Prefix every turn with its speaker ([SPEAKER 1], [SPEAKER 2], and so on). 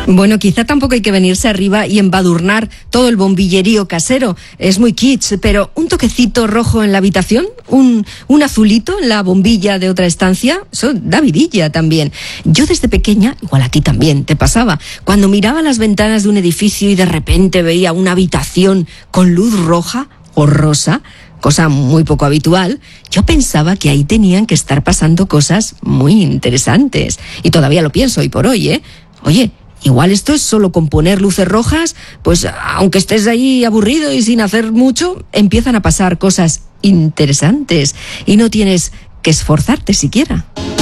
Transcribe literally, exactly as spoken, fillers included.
[SPEAKER 1] Bueno, quizá tampoco hay que venirse arriba y embadurnar todo el bombillerío casero. Es muy kitsch, pero un toquecito rojo en la habitación, un, un azulito en la bombilla de otra estancia, eso da vidilla también. Yo desde pequeña, igual a ti también te pasaba, cuando miraba las ventanas de un edificio y de repente veía una habitación con luz roja o rosa, cosa muy poco habitual, yo pensaba que ahí tenían que estar pasando cosas muy interesantes. Y todavía lo pienso hoy por hoy, ¿eh? Oye, igual esto es solo con poner luces rojas, pues aunque estés ahí aburrido y sin hacer mucho, empiezan a pasar cosas interesantes y no tienes que esforzarte siquiera.